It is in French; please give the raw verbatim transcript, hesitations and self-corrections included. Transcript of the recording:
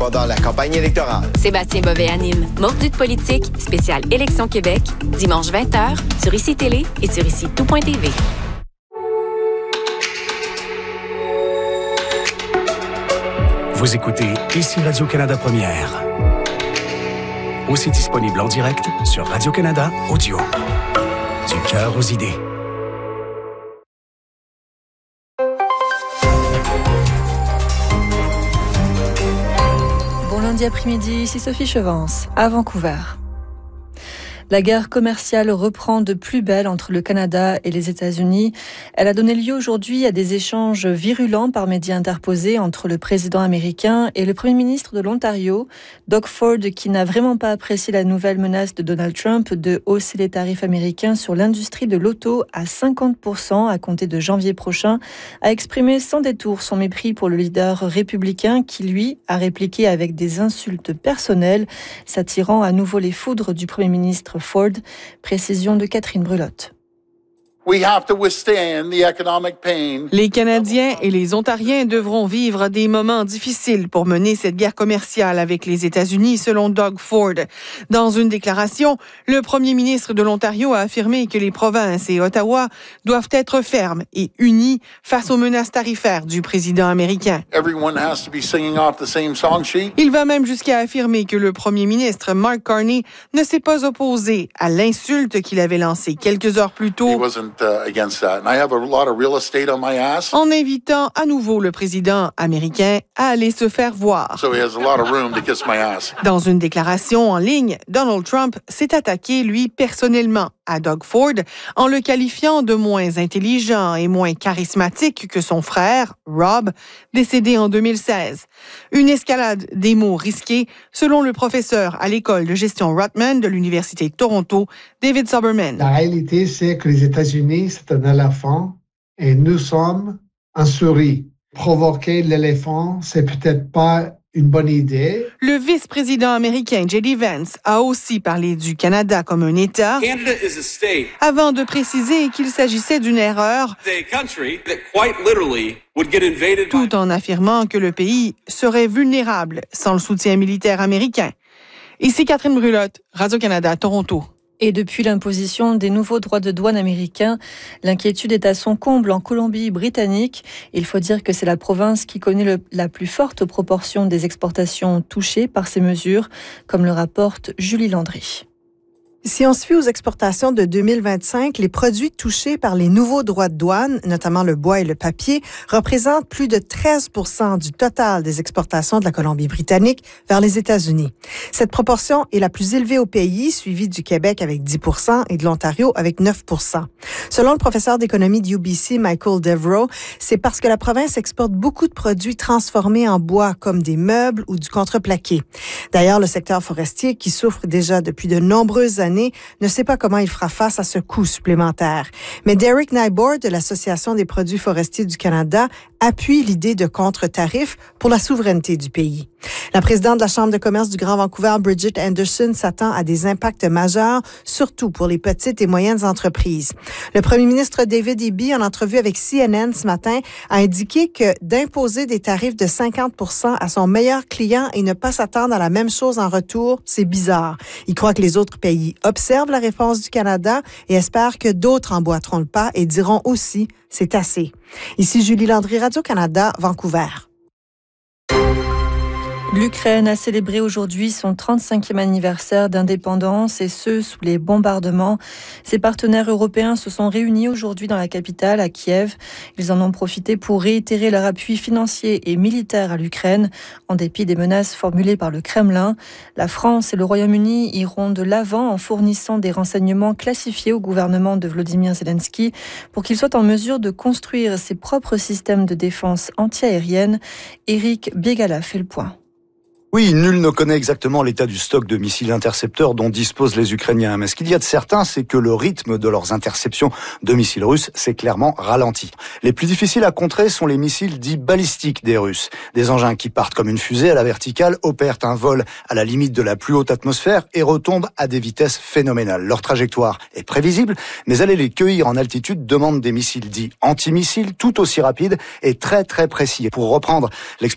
pendant la campagne électorale. Sébastien Bovet anime Mordu de politique, spécial Élection Québec, dimanche vingt heures, sur I C Télé et sur ici tout point t v. Vous écoutez Ici Radio-Canada Première. Aussi disponible en direct sur Radio-Canada Audio. Du cœur aux idées. Bon lundi après-midi, ici Sophie Chevance, à Vancouver. La guerre commerciale reprend de plus belle entre le Canada et les États-Unis. Elle a donné lieu aujourd'hui à des échanges virulents par médias interposés entre le président américain et le premier ministre de l'Ontario, Doug Ford, qui n'a vraiment pas apprécié la nouvelle menace de Donald Trump de hausser les tarifs américains sur l'industrie de l'auto à cinquante pour cent à compter de janvier prochain, a exprimé sans détour son mépris pour le leader républicain qui, lui, a répliqué avec des insultes personnelles, s'attirant à nouveau les foudres du premier ministre Ford. Précision de Catherine Brulotte. Les Canadiens et les Ontariens devront vivre des moments difficiles pour mener cette guerre commerciale avec les États-Unis, selon Doug Ford. Dans une déclaration, le premier ministre de l'Ontario a affirmé que les provinces et Ottawa doivent être fermes et unis face aux menaces tarifaires du président américain. Il va même jusqu'à affirmer que le premier ministre Mark Carney ne s'est pas opposé à l'insulte qu'il avait lancée quelques heures plus tôt, en invitant à nouveau le président américain à aller se faire voir. Dans une déclaration en ligne, Donald Trump s'est attaqué, lui, personnellement à Doug Ford en le qualifiant de moins intelligent et moins charismatique que son frère, Rob, décédé en deux mille seize. Une escalade des mots risqués, selon le professeur à l'école de gestion Rutman de l'Université de Toronto, David Soberman. La réalité, c'est que les États-Unis, c'est un éléphant et nous sommes un souris. Provoquer l'éléphant, c'est peut-être pas une bonne idée. Le vice-président américain J D Vance a aussi parlé du Canada comme un État, avant de préciser qu'il s'agissait d'une erreur, tout en affirmant que le pays serait vulnérable sans le soutien militaire américain. Ici Catherine Brulotte, Radio-Canada, Toronto. Et depuis l'imposition des nouveaux droits de douane américains, l'inquiétude est à son comble en Colombie-Britannique. Il faut dire que c'est la province qui connaît le, la plus forte proportion des exportations touchées par ces mesures, comme le rapporte Julie Landry. Si on se fie aux exportations de deux mille vingt-cinq, les produits touchés par les nouveaux droits de douane, notamment le bois et le papier, représentent plus de treize pour cent du total des exportations de la Colombie-Britannique vers les États-Unis. Cette proportion est la plus élevée au pays, suivie du Québec avec dix pour cent et de l'Ontario avec neuf pour cent. Selon le professeur d'économie de U B C, Michael Devereaux, c'est parce que la province exporte beaucoup de produits transformés en bois, comme des meubles ou du contreplaqué. D'ailleurs, le secteur forestier, qui souffre déjà depuis de nombreuses années, ne sait pas comment il fera face à ce coût supplémentaire. Mais Derek Nyborg de l'Association des produits forestiers du Canada appuie l'idée de contre-tarifs pour la souveraineté du pays. La présidente de la Chambre de commerce du Grand Vancouver, Bridget Anderson, s'attend à des impacts majeurs, surtout pour les petites et moyennes entreprises. Le premier ministre David Eby, en entrevue avec C N N ce matin, a indiqué que d'imposer des tarifs de cinquante pour cent à son meilleur client et ne pas s'attendre à la même chose en retour, c'est bizarre. Il croit que les autres pays observent la réponse du Canada et espèrent que d'autres emboîteront le pas et diront aussi « c'est assez ». Ici Julie Landry, Radio-Canada, Vancouver. L'Ukraine a célébré aujourd'hui son trente-cinquième anniversaire d'indépendance et ce, sous les bombardements. Ses partenaires européens se sont réunis aujourd'hui dans la capitale, à Kiev. Ils en ont profité pour réitérer leur appui financier et militaire à l'Ukraine, en dépit des menaces formulées par le Kremlin. La France et le Royaume-Uni iront de l'avant en fournissant des renseignements classifiés au gouvernement de Volodymyr Zelensky pour qu'il soit en mesure de construire ses propres systèmes de défense antiaérienne. Éric Biegala fait le point. Oui, nul ne connaît exactement l'état du stock de missiles intercepteurs dont disposent les Ukrainiens. Mais ce qu'il y a de certain, c'est que le rythme de leurs interceptions de missiles russes s'est clairement ralenti. Les plus difficiles à contrer sont les missiles dits balistiques des Russes. Des engins qui partent comme une fusée à la verticale, opèrent un vol à la limite de la plus haute atmosphère et retombent à des vitesses phénoménales. Leur trajectoire est prévisible, mais aller les cueillir en altitude demande des missiles dits antimissiles tout aussi rapides et très très précis. Pour reprendre l'expression